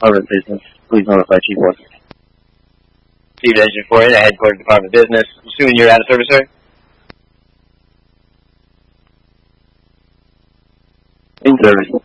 Department of Business. Please notify Chief Watson. Chief Engine 4 in, Headquarters Department of Business. Assuming you're out of service, sir? In service.